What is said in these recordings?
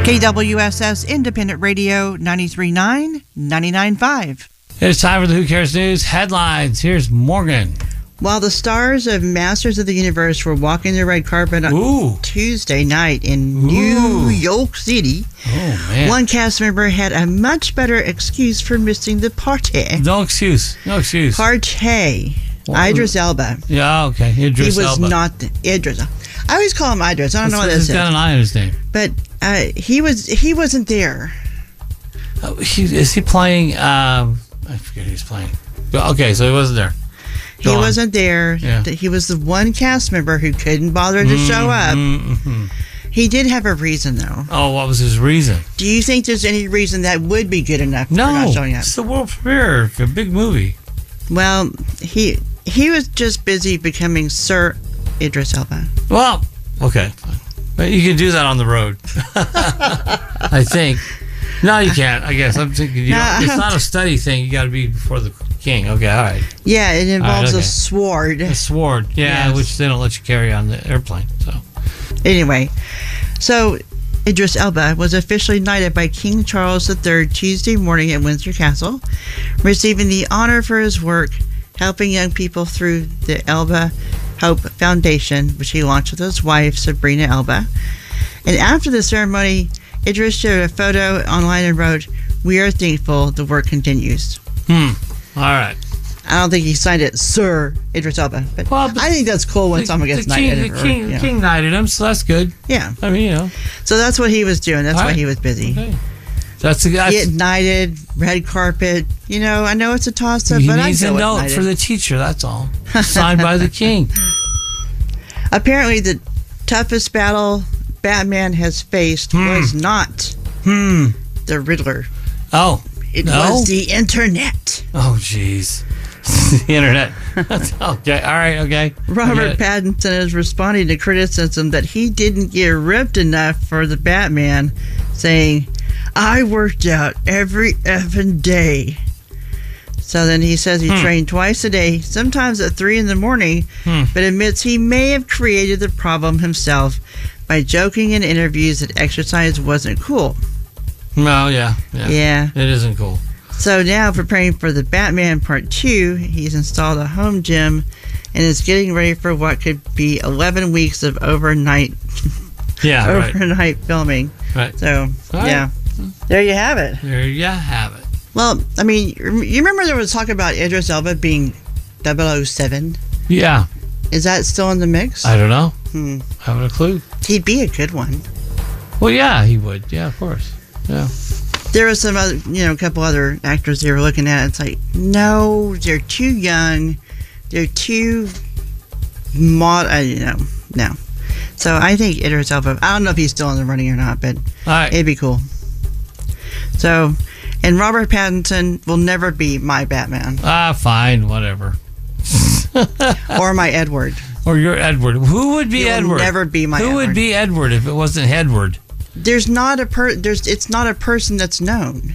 KWSS Independent Radio 93.9, 99.5. It's time for the Who Cares News headlines. Here's Morgan. While the stars of Masters of the Universe were walking the red carpet on Tuesday night in New York City, one cast member had a much better excuse for missing the party. No excuse. Party. Idris Elba. Yeah, okay. Idris Elba. He was not Idris. I always call him Idris. I don't know what this is. He's got an I in his name. But he wasn't there. Is he playing? I forget who he's playing. Okay, so he wasn't there. He wasn't there. Yeah. He was the one cast member who couldn't bother to show up. He did have a reason, though. Oh, what was his reason? Do you think there's any reason that would be good enough for not showing up? No, it's the world premiere. A big movie. Well, he was just busy becoming Sir Idris Elba. Well, okay. But you can do that on the road. I think. No, you can't. I guess I'm thinking it's not a study thing. You got to be before the king. Okay, all right. Yeah, it involves a sword. A sword, yeah, yes. Which they don't let you carry on the airplane. So anyway, so Idris Elba was officially knighted by King Charles III Tuesday morning at Windsor Castle, receiving the honor for his work helping young people through the Elba Hope Foundation, which he launched with his wife Sabrina Elba. And after the ceremony, Idris shared a photo online and wrote, "We are thankful the work continues." All right. I don't think he signed it, Sir Idris Elba. But I think that's cool when someone gets knighted. The king knighted him, so that's good. Yeah. I mean, So that's what he was doing. That's why he was busy. Okay. That's the guy. Get knighted, red carpet. I know it's a toss-up, but I needs a note for the teacher, that's all. Signed by the king. Apparently, the toughest battle Batman has faced was not the Riddler. Oh. It was the internet. Oh, jeez. The internet. Okay. All right. Okay. Robert Pattinson is responding to criticism that he didn't get ripped enough for the Batman, saying, "I worked out every effing day." So then he says he trained twice a day, sometimes at 3 a.m, but admits he may have created the problem himself by joking in interviews that exercise wasn't cool. No, yeah. It isn't cool. So now, preparing for the Batman Part 2, he's installed a home gym and is getting ready for what could be 11 weeks of overnight filming. Right. So, there you have it. There you have it. Well, I mean, you remember there was talk about Idris Elba being 007? Yeah. Is that still in the mix? I don't know. I haven't a clue. He'd be a good one. Well, yeah, he would. Yeah, of course. Yeah. There was some other, a couple other actors they were looking at. It's like, no, they're too young. They're too no. So I think Idris Elba, I don't know if he's still in the running or not, but it'd be cool. So, and Robert Pattinson will never be my Batman. Fine, whatever. Or my Edward. Or your Edward. Who would be Edward? Will never be my Edward. Who would be Edward if it wasn't Edward? It's not a person that's known.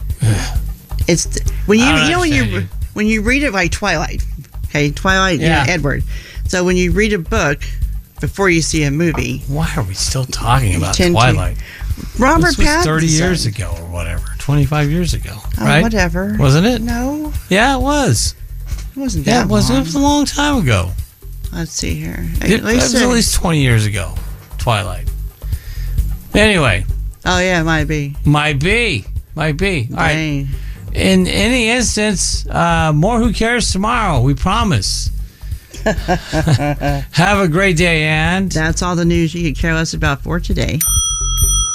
It's when you read it like Twilight. Okay, Twilight, Edward. So when you read a book before you see a movie. Why are we still talking about Twilight? Robert Pattinson. 30 years ago or whatever. 25 years ago, right? Whatever. Wasn't it? No. Yeah, it was. It wasn't that long. It was a long time ago. Let's see here. It was at least 20 years ago, Twilight. Anyway. Oh, yeah, it might be. Might be. All right. In any instance, more Who Cares tomorrow, we promise. Have a great day, and that's all the news you could care less about for today.